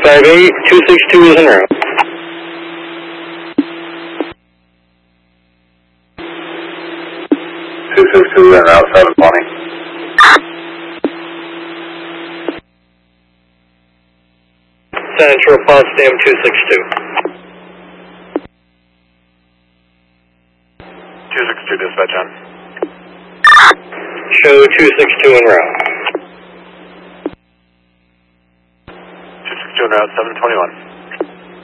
258, 262 is en route. Two en route, 720. Central Potsdam 262. 262 dispatch on. Show 262 en route. 262 en route, 721.